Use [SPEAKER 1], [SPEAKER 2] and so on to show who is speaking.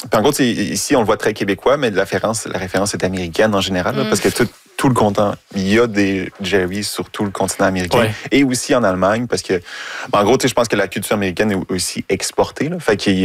[SPEAKER 1] Puis en gros, ici, on le voit très québécois, mais la référence est américaine en général, là, parce que tout le continent, il y a des Jerry sur tout le continent américain et aussi en Allemagne, parce que, en gros, je pense que la culture américaine est aussi exportée. Là, fait qu'il